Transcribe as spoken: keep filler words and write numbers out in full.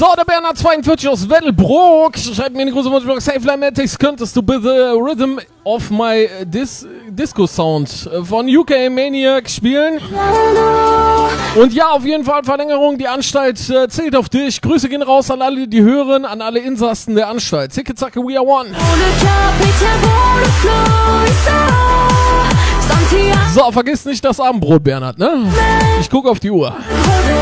So, der Bernhard zweiundvierzig aus Weddelbrook schreibt mir in die große Wunschbox: Hey Flamatics, könntest du bitte Rhythm of My Dis Disco Sound von U K Maniac spielen? Und ja, auf jeden Fall Verlängerung, die Anstalt äh, zählt auf dich. Grüße gehen raus an alle, die hören, an alle Insassen der Anstalt. Zicke, zacke, we are one. So, vergiss nicht das Abendbrot, Bernhard, ne? Ich gucke auf die Uhr.